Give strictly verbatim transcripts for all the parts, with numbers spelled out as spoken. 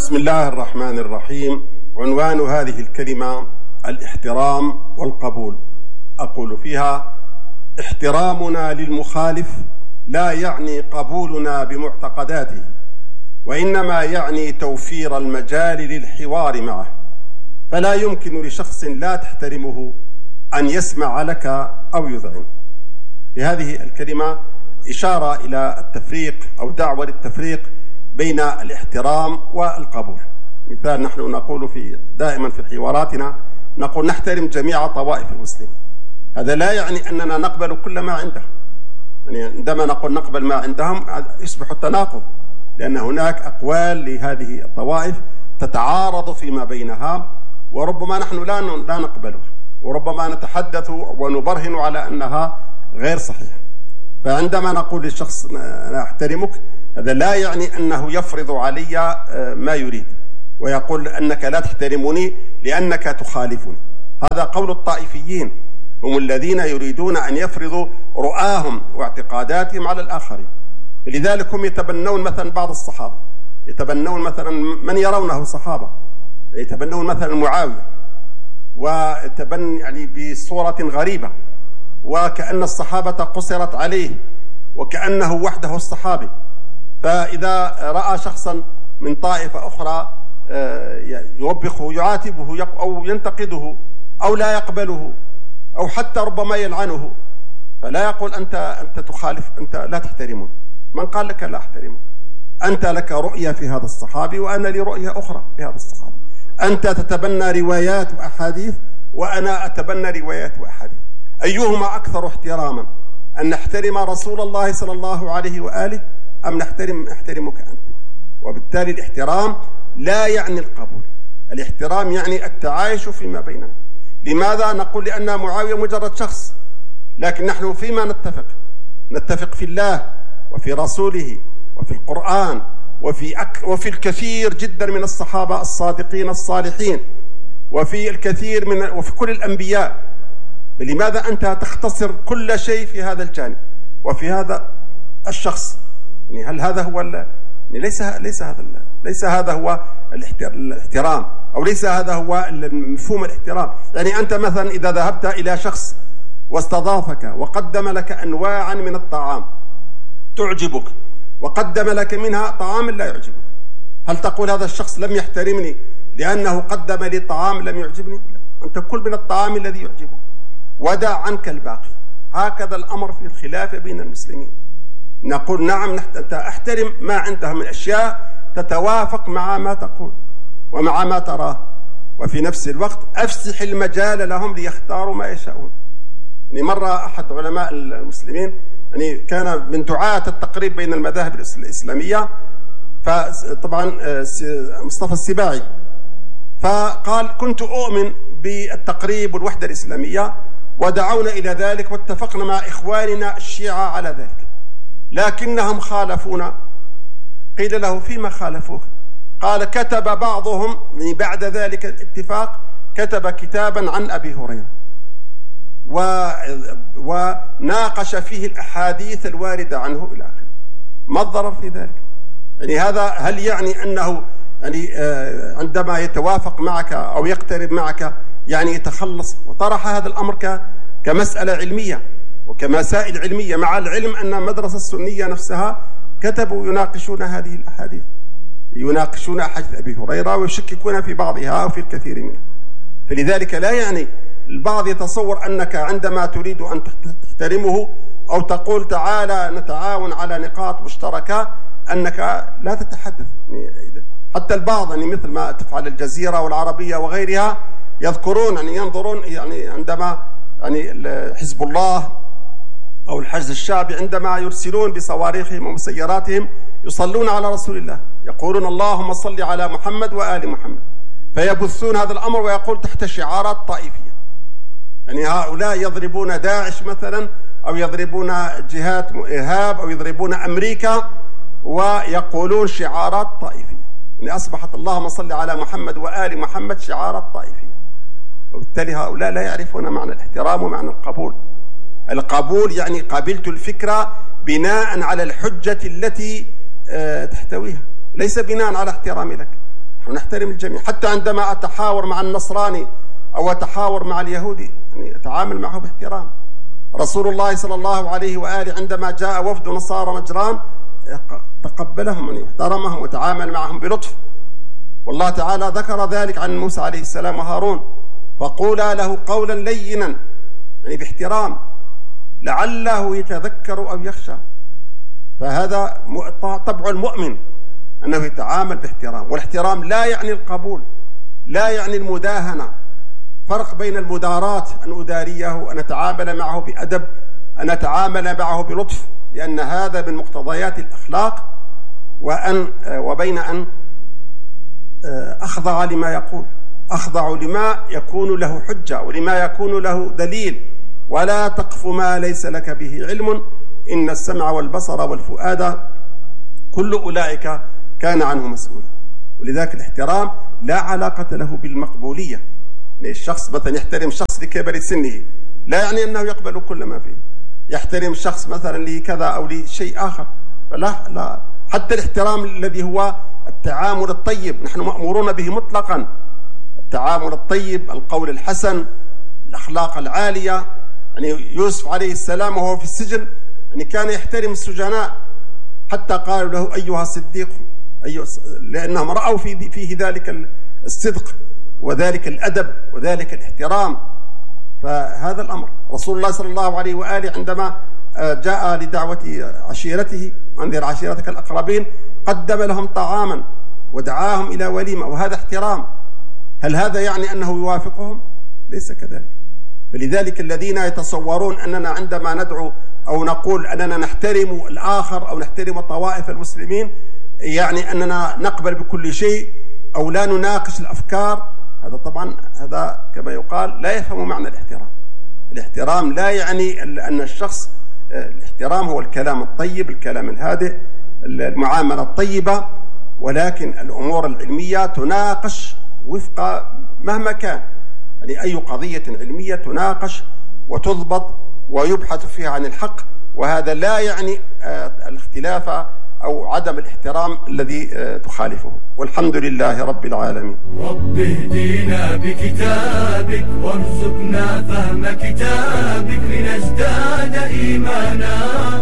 بسم الله الرحمن الرحيم. عنوان هذه الكلمة الاحترام والقبول. أقول فيها: احترامنا للمخالف لا يعني قبولنا بمعتقداته، وإنما يعني توفير المجال للحوار معه، فلا يمكن لشخص لا تحترمه أن يسمع لك أو يذعن. بهذه الكلمة إشارة إلى التفريق أو دعوة للتفريق بين الاحترام والقبول. مثال، نحن نقول في دائما في حواراتنا نقول نحترم جميع طوائف المسلمين. هذا لا يعني أننا نقبل كل ما عندهم، يعني عندما نقول نقبل ما عندهم يصبح التناقض، لأن هناك أقوال لهذه الطوائف تتعارض فيما بينها، وربما نحن لا لا نقبلها، وربما نتحدث ونبرهن على أنها غير صحيحة. فعندما نقول للشخص أنا أحترمك، هذا لا يعني أنه يفرض علي ما يريد ويقول أنك لا تحترمني لأنك تخالفني. هذا قول الطائفيين، هم الذين يريدون أن يفرضوا رؤاهم واعتقاداتهم على الآخرين. لذلك هم يتبنون مثلا بعض الصحابة، يتبنون مثلا من يرونه صحابة، يتبنون مثلا معاوية، ويتبن يعني بصورة غريبة، وكأن الصحابة قصرت عليه وكأنه وحده الصحابي. فإذا رأى شخصا من طائفة أخرى يوبخه، يعاتبه أو ينتقده أو لا يقبله أو حتى ربما يلعنه، فلا يقول أنت أنت تخالف، أنت لا تحترمه. من قال لك لا أحترمك؟ أنت لك رؤية في هذا الصحابي وأنا لي رؤية أخرى في هذا الصحابي. أنت تتبنى روايات وأحاديث وأنا أتبنى روايات وأحاديث. أيهما أكثر احتراما، أن نحترم رسول الله صلى الله عليه وآله أم نحترم نحترمك أنت؟ وبالتالي الاحترام لا يعني القبول، الاحترام يعني التعايش فيما بيننا. لماذا نقول؟ لأن معاوية مجرد شخص، لكن نحن فيما نتفق نتفق في الله وفي رسوله وفي القرآن وفي أك وفي الكثير جدا من الصحابة الصادقين الصالحين، وفي الكثير من وفي كل الأنبياء. لماذا أنت تختصر كل شيء في هذا الجانب وفي هذا الشخص؟ يعني هل هذا هو يعني ليس ليس هذا ليس هذا هو الاحترام، أو ليس هذا هو مفهوم الاحترام. يعني أنت مثلا إذا ذهبت إلى شخص واستضافك وقدم لك أنواعا من الطعام تعجبك، وقدم لك منها طعام لا يعجبك، هل تقول هذا الشخص لم يحترمني لأنه قدم لي طعام لم يعجبني؟ لا، أنت كل من الطعام الذي يعجبك ودع عنك الباقي. هكذا الأمر في الخلاف بين المسلمين. نقول نعم أحترم ما عنده من أشياء تتوافق مع ما تقول ومع ما تراه، وفي نفس الوقت أفسح المجال لهم ليختاروا ما يشاءون. يعني مرة أحد علماء المسلمين يعني كان من دعاة التقريب بين المذاهب الإسلامية، فطبعا مصطفى السباعي، فقال: كنت أؤمن بالتقريب والوحدة الإسلامية ودعونا إلى ذلك واتفقنا مع إخواننا الشيعة على ذلك، لكنهم خالفونا. قيل له: فيما خالفوك؟ قال: كتب بعضهم يعني بعد ذلك الاتفاق كتب كتابا عن أبي هريرة و... وناقش فيه الأحاديث الواردة عنه إلى آخره. ما الضرر في ذلك؟ يعني هذا هل يعني أنه يعني عندما يتوافق معك أو يقترب معك يعني يتخلص؟ وطرح هذا الأمر ك... كمسألة علمية وكمسائل علمية، مع العلم أن المدرسة السنية نفسها كتبوا يناقشون هذه الأحاديث، يناقشون أحاديث أبي هريرة ويشككون في بعضها أو في الكثير منها. فلذلك لا يعني البعض يتصور أنك عندما تريد أن تحترمه أو تقول تعالى نتعاون على نقاط مشتركة أنك لا تتحدث. حتى البعض يعني مثل ما تفعل الجزيرة والعربية وغيرها يذكرون يعني ينظرون يعني عندما يعني حزب الله أو الحشد الشعبي عندما يرسلون بصواريخهم ومسيراتهم يصلون على رسول الله، يقولون اللهم صل على محمد وآل محمد، فيبثون هذا الأمر ويقول تحت شعارات طائفية. يعني هؤلاء يضربون داعش مثلا أو يضربون جهات إرهاب أو يضربون أمريكا ويقولون شعارات طائفية. يعني أصبحت اللهم صل على محمد وآل محمد شعارات طائفية، وبالتالي هؤلاء لا يعرفون معنى الاحترام ومعنى القبول. القبول يعني قبلت الفكرة بناء على الحجة التي تحتويها، ليس بناء على احترامي لك. نحترم الجميع، حتى عندما أتحاور مع النصراني أو أتحاور مع اليهودي يعني أتعامل معه باحترام. رسول الله صلى الله عليه وآله عندما جاء وفد نصارى نجران تقبلهم يعني واحترمهم وتعامل معهم بلطف، والله تعالى ذكر ذلك عن موسى عليه السلام وهارون، فقولا له قولا لينا يعني باحترام لعله يتذكر أو يخشى. فهذا طبع المؤمن أنه يتعامل باحترام، والاحترام لا يعني القبول، لا يعني المداهنة. فرق بين المداراة أن أداريه، أن أتعامل معه بأدب، أن أتعامل معه بلطف، لأن هذا من مقتضيات الأخلاق، وأن وبين أن أخضع لما يقول، أخضع لما يكون له حجة ولما يكون له دليل، ولا تقف ما ليس لك به علم إن السمع والبصر والفؤاد كل أولئك كان عنه مسؤولا. ولذلك الاحترام لا علاقة له بالمقبولية. الشخص مثلا يحترم شخص لكبر سنه لا يعني أنه يقبل كل ما فيه، يحترم شخص مثلا لكذا أو لشيء آخر، فلا لا. حتى الاحترام الذي هو التعامل الطيب نحن مأمورون به مطلقا، التعامل الطيب، القول الحسن، الأخلاق العالية. يعني يوسف عليه السلام وهو في السجن يعني كان يحترم السجناء، حتى قالوا له أيها الصديق، أيها، لأنهم رأوا في فيه ذلك الصدق وذلك الأدب وذلك الاحترام. فهذا الأمر رسول الله صلى الله عليه وآله عندما جاء لدعوة عشيرته وانذر عشيرتك الأقربين قدم لهم طعاما ودعاهم إلى وليمة، وهذا احترام. هل هذا يعني أنه يوافقهم؟ ليس كذلك. فلذلك الذين يتصورون أننا عندما ندعو أو نقول أننا نحترم الآخر أو نحترم طوائف المسلمين يعني أننا نقبل بكل شيء أو لا نناقش الأفكار، هذا طبعا هذا كما يقال لا يفهم معنى الاحترام. الاحترام لا يعني أن الشخص، الاحترام هو الكلام الطيب، الكلام الهادئ، المعاملة الطيبة، ولكن الأمور العلمية تناقش وفق مهما كان. يعني أي قضية علمية تناقش وتضبط ويبحث فيها عن الحق، وهذا لا يعني الاختلاف أو عدم الاحترام الذي تخالفه. والحمد لله رب العالمين. رب اهدينا بكتابك وارزقنا فهم كتابك لنزداد إيمانا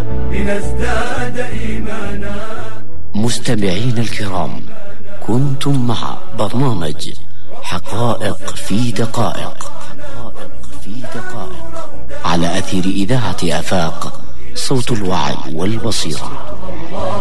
لنزداد إيمانا. مستمعين الكرام، كنتم مع برنامج حقائق في دقائق في دقائق على أثير إذاعة آفاق، صوت الوعي والبصيرة.